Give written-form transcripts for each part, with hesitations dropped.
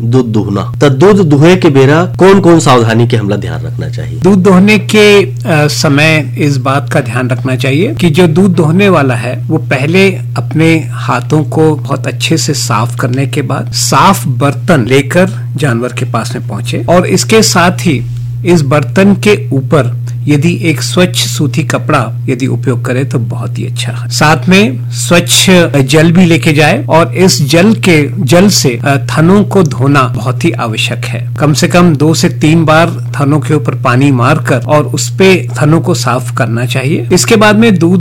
दूध दुहना, तो दूध दुहे के बेरा कौन कौन सावधानी के हमला ध्यान रखना चाहिए? दूध दोहने के समय इस बात का ध्यान रखना चाहिए कि जो दूध दोहने वाला है वो पहले अपने हाथों को बहुत अच्छे से साफ करने के बाद साफ बर्तन लेकर जानवर के पास में पहुंचे, और इसके साथ ही इस बर्तन के ऊपर यदि एक स्वच्छ सूती कपड़ा यदि उपयोग करे तो बहुत ही अच्छा है। साथ में स्वच्छ जल भी लेके जाए, और इस जल से थनों को धोना बहुत ही आवश्यक है। कम से कम 2 से 3 बार थनों के ऊपर पानी मारकर और उस पे थनों को साफ करना चाहिए। इसके बाद में दूध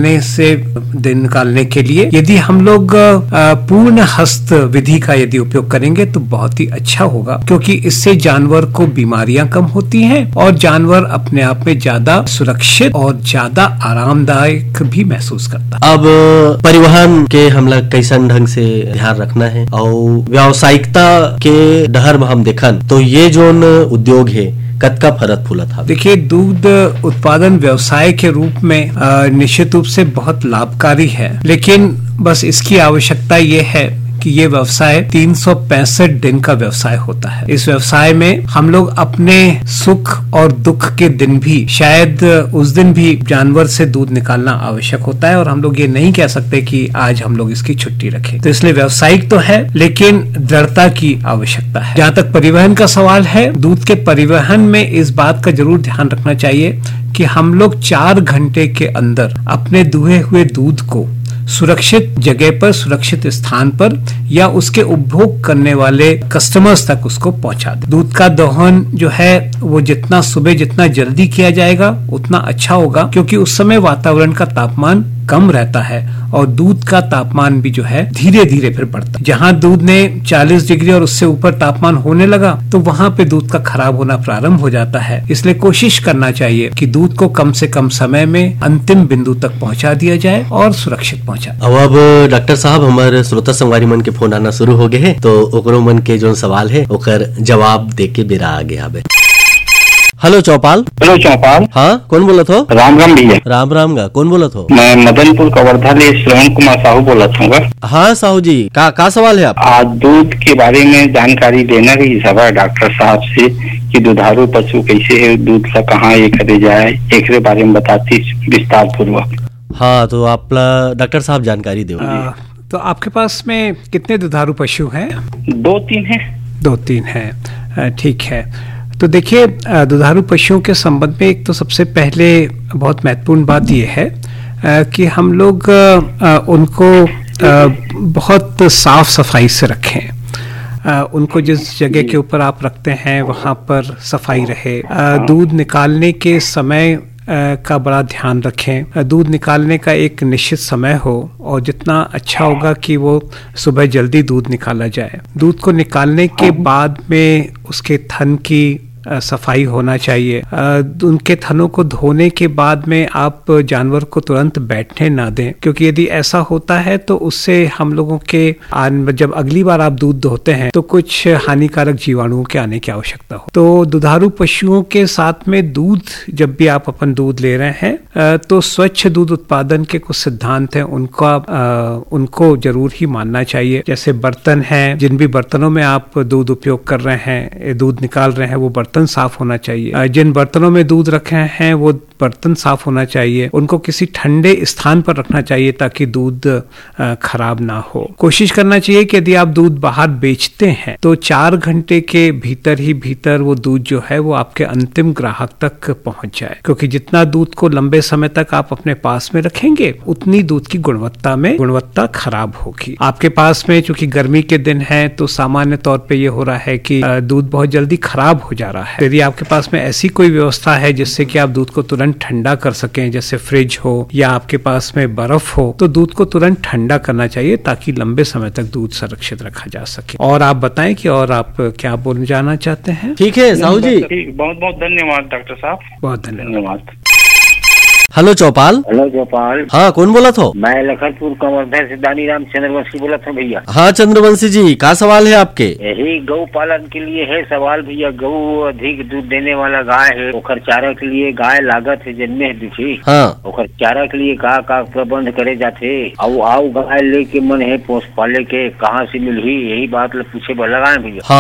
निकालने के लिए यदि हम लोग पूर्ण हस्त विधि का यदि उपयोग करेंगे तो बहुत ही अच्छा होगा, क्योंकि इससे जानवर को बीमारियां कम होती हैं और जानवर अपने आप में ज्यादा सुरक्षित और ज्यादा आरामदायक भी महसूस करता है। अब परिवहन के हमला कैसन ढंग से ध्यान रखना है, और व्यावसायिकता के डहर में हम देखन तो ये जोन उद्योग है कतका फरक फूलत है? देखिए, दूध उत्पादन व्यवसाय के रूप में निश्चित रूप से बहुत लाभकारी है, लेकिन बस इसकी आवश्यकता ये है कि ये व्यवसाय 365 दिन का व्यवसाय होता है। इस व्यवसाय में हम लोग अपने सुख और दुख के दिन भी, शायद उस दिन भी जानवर से दूध निकालना आवश्यक होता है, और हम लोग ये नहीं कह सकते कि आज हम लोग इसकी छुट्टी रखें। तो इसलिए व्यवसायिक तो है, लेकिन दृढ़ता की आवश्यकता है। जहाँ तक परिवहन का सवाल है, दूध के परिवहन में इस बात का जरूर ध्यान रखना चाहिए कि हम लोग 4 घंटे के अंदर अपने दुहे हुए दूध को सुरक्षित जगह पर, सुरक्षित स्थान पर या उसके उपभोग करने वाले कस्टमर्स तक उसको पहुंचा दे। दूध का दोहन जो है वो जितना जल्दी किया जाएगा उतना अच्छा होगा, क्योंकि उस समय वातावरण का तापमान कम रहता है और दूध का तापमान भी जो है धीरे धीरे फिर बढ़ता है। जहाँ दूध ने 40 डिग्री और उससे ऊपर तापमान होने लगा तो वहाँ पे दूध का खराब होना प्रारंभ हो जाता है। इसलिए कोशिश करना चाहिए कि दूध को कम से कम समय में अंतिम बिंदु तक पहुँचा दिया जाए और सुरक्षित पहुँचा। अब डॉक्टर साहब, हमारे श्रोता संगवारी मन के फोन आना शुरू हो गए हैं, तो ओकरो मन के जो सवाल है ओकर जवाब दे के बेरा आगे आवे। हेलो चौपाल। हेलो चौपाल। हाँ, कौन बोलत हो? राम राम भैया। राम राम गा, कौन बोलत हो? मैं मदनपुर कवर्धा ले श्रवण कुमार साहू बोलत हूँ। हाँ साहू जी, का सवाल है आप? आज दूध के बारे में जानकारी देना रही सब डॉक्टर साहब से कि दुधारू पशु कैसे है, दूध का कहाँ ये करे जाए, एक बारे में बताती विस्तार पूर्वक। हाँ, तो आप डॉक्टर साहब जानकारी दो। तो आपके पास में कितने दुधारू पशु हैं? 2-3 हैं। 2-3 हैं, ठीक है। तो देखिए, दुधारू पशुओं के संबंध में एक तो सबसे पहले बहुत महत्वपूर्ण बात यह है कि हम लोग उनको बहुत साफ सफाई से रखें। उनको जिस जगह के ऊपर आप रखते हैं वहाँ पर सफाई रहे। दूध निकालने के समय का बड़ा ध्यान रखें। दूध निकालने का एक निश्चित समय हो, और जितना अच्छा होगा कि वो सुबह जल्दी दूध निकाला जाए। दूध को निकालने के बाद में उसके थन की सफाई होना चाहिए। उनके थनों को धोने के बाद में आप जानवर को तुरंत बैठने ना दें, क्योंकि यदि ऐसा होता है तो उससे हम लोगों के जब अगली बार आप दूध धोते हैं तो कुछ हानिकारक जीवाणुओं के आने की आवश्यकता हो। तो दुधारू पशुओं के साथ में दूध, जब भी आप अपन दूध ले रहे हैं तो स्वच्छ दूध उत्पादन के कुछ सिद्धांत हैं, उनको जरूर ही मानना चाहिए। जैसे बर्तन हैं, जिन भी बर्तनों में आप दूध उपयोग कर रहे हैं, दूध निकाल रहे हैं, वो बर्तन साफ होना चाहिए। जिन बर्तनों में दूध रखे हैं वो बर्तन साफ होना चाहिए। उनको किसी ठंडे स्थान पर रखना चाहिए ताकि दूध खराब ना हो। कोशिश करना चाहिए कि यदि आप दूध बाहर बेचते हैं तो 4 घंटे के भीतर वो दूध जो है वो आपके अंतिम ग्राहक तक पहुंच जाए, क्योंकि जितना दूध को लंबे समय तक आप अपने पास में रखेंगे उतनी दूध की गुणवत्ता खराब होगी। आपके पास में चूंकि गर्मी के दिन है तो सामान्य तौर पे ये हो रहा है कि दूध बहुत जल्दी खराब हो जा रहा है। यदि आपके पास में ऐसी कोई व्यवस्था है जिससे कि आप दूध को तुरंत ठंडा कर सकें, जैसे फ्रिज हो या आपके पास में बर्फ हो, तो दूध को तुरंत ठंडा करना चाहिए ताकि लंबे समय तक दूध सुरक्षित रखा जा सके। और आप बताएं कि और आप क्या बोलना जाना चाहते हैं? ठीक है साहू जी, बहुत बहुत धन्यवाद डॉक्टर साहब, बहुत धन्यवाद। हेलो चौपाल। हेलो चौपाल। हाँ, कौन बोला था? मैं लखनपुर कवर्धा से दानी राम चंद्रवंशी बोला था भैया। हाँ चंद्रवंशी जी, क्या सवाल है आपके? यही गौ पालन के लिए है सवाल भैया। गौ अधिक दूध देने वाला गाय है, ओकर चारा के लिए गाय लागत है जन्मे है दुखी। हाँ, ओकर चारा के लिए का प्रबंध करे जाते, आओ गाय लेके मन है पोस पाले के, कहाँ से मिली, यही बात पूछे लगाए भैया।